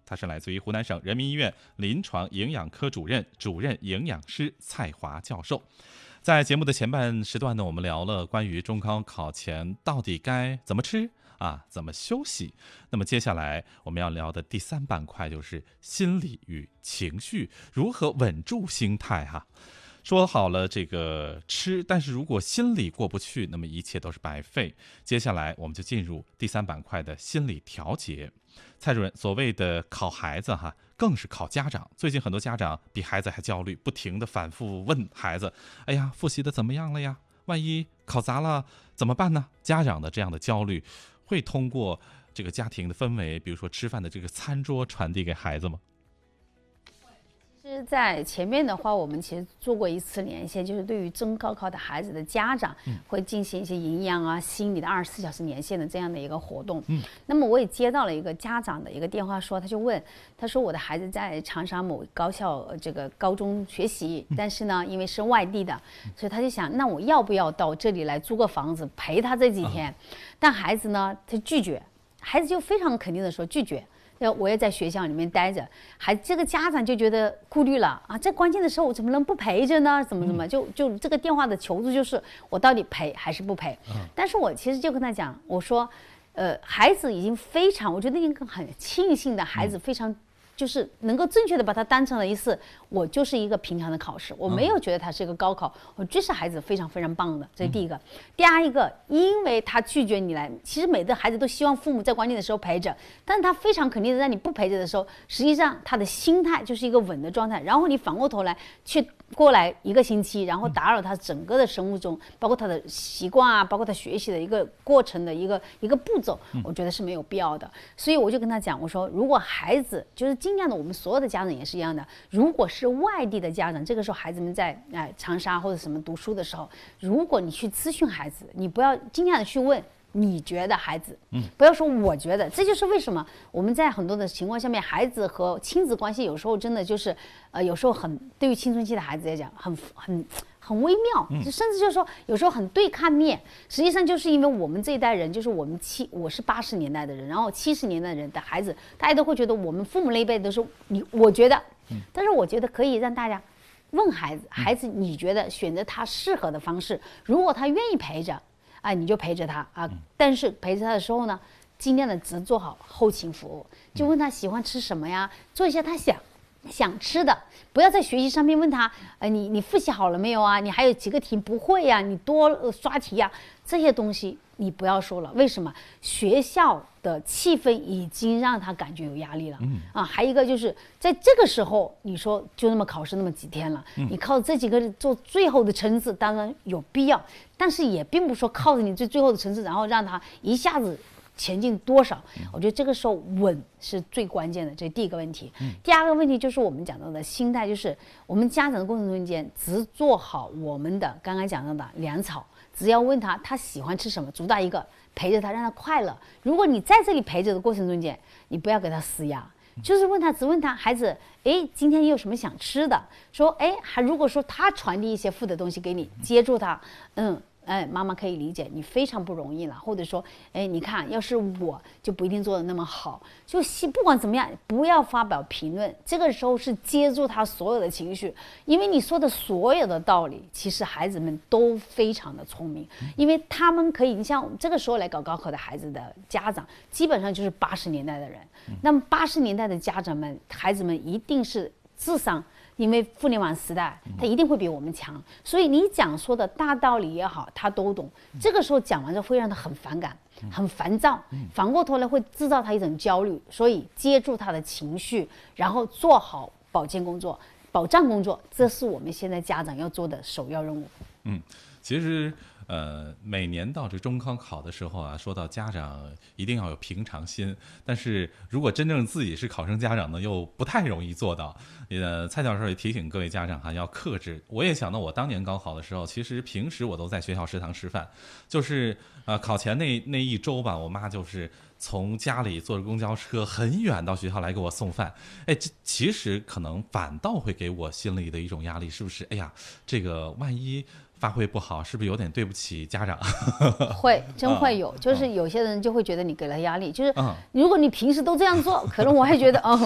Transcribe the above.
他是来自于湖南省人民医院临床营养科主任、主任营养师蔡华教授。在节目的前半时段呢，我们聊了关于中高考前到底该怎么吃怎么休息。那么接下来我们要聊的第3板块就是心理与情绪，如何稳住心态说好了这个吃，但是如果心理过不去，那么一切都是白费。接下来我们就进入第3板块的心理调节。蔡主任，所谓的考孩子更是考家长。最近很多家长比孩子还焦虑，不停地反复问孩子，哎呀，复习的怎么样了呀？万一考砸了怎么办呢？家长的这样的焦虑会通过这个家庭的氛围，比如说吃饭的这个餐桌传递给孩子吗？ 其实在前面的话，我们其实做过一次连线，就是对于中高考的孩子的家长会进行一些营养心理的24小时连线的这样的一个活动。那么我也接到了一个家长的一个电话，他就问，他说我的孩子在长沙某高校这个高中学习，但是呢因为是外地的，所以他就想，那我要不要到这里来租个房子陪他这几天？但孩子呢他拒绝，孩子就非常肯定的说拒绝，我也在学校里面待着，这个家长就觉得顾虑了这关键的时候我怎么能不陪着呢？怎么就这个电话的求助就是我到底陪还是不陪？但是我其实就跟他讲，我说孩子已经非常，我觉得应该很庆幸的，孩子非常就是能够正确的把它当成了我就是一个平常的考试，我没有觉得它是一个高考，我这是孩子非常非常棒的，这是第一个。第二一个，因为他拒绝你来，其实每个孩子都希望父母在关键的时候陪着，但是他非常肯定的让你不陪着的时候，实际上他的心态就是一个稳的状态，然后你反过头来去过来1个星期，然后打扰他整个的生物钟，包括他的习惯包括他学习的一个过程的一个步骤，我觉得是没有必要的。所以我就跟他讲，我说如果孩子就是尽量的，我们所有的家长也是一样的，如果是外地的家长，这个时候孩子们在长沙或者什么读书的时候，如果你去咨询孩子，你不要尽量的去问你觉得孩子，不要说我觉得。这就是为什么我们在很多的情况下面，孩子和亲子关系有时候真的就是有时候对于青春期的孩子来讲很微妙，甚至就是说有时候很对抗面。实际上就是因为我们这一代人，就是我是80年代的人，然后70年代的人的孩子，大家都会觉得我们父母那一辈都是我觉得，但是我觉得可以让大家问孩子你觉得选择他适合的方式，如果他愿意陪着你就陪着他但是陪着他的时候呢，尽量的只做好后勤服务，就问他喜欢吃什么呀，做一下他想吃的，不要在学习上面问他你复习好了没有你还有几个题不会你多刷题这些东西你不要说了。为什么？学校的气氛已经让他感觉有压力了还有一个就是在这个时候，你说就那么考试那么几天了，你靠这几个做最后的层次当然有必要，但是也并不是说靠着你最后的层次然后让他一下子前进多少。我觉得这个时候稳是最关键的，这是第一个问题。第二个问题就是我们讲到的心态，就是我们家长的过程中间只做好我们的刚刚讲到的粮草，只要问他喜欢吃什么，主打一个陪着他让他快乐。如果你在这里陪着的过程中间，你不要给他施压，就是只问他孩子今天你有什么想吃的，说如果说他传递一些负的东西给你，接住他妈妈可以理解你非常不容易了，或者说你看要是我就不一定做得那么好，就不管怎么样不要发表评论，这个时候是接住他所有的情绪，因为你说的所有的道理其实孩子们都非常的聪明，因为他们可以，你像这个时候来搞高考的孩子的家长基本上就是80年代的人，那么80年代的家长们孩子们一定是智商，因为互联网时代他一定会比我们强，所以你说的大道理也好他都懂，这个时候讲完之后会让他很反感很烦躁，反过头来会制造他一种焦虑，所以接住他的情绪，然后做好保障工作，这是我们现在家长要做的首要任务。 其实每年到这中高考的时候说到家长一定要有平常心，但是如果真正自己是考生家长呢，又不太容易做到。蔡教授也提醒各位家长要克制。我也想到我当年高考的时候，其实平时我都在学校食堂吃饭，就是考前那一周吧，我妈就是从家里坐着公交车很远到学校来给我送饭。这其实可能反倒会给我心里的一种压力，是不是？这个万一发挥不好，是不是有点对不起家长？ 真会有，就是有些人就会觉得你给了压力，就是如果你平时都这样做，可能我还觉得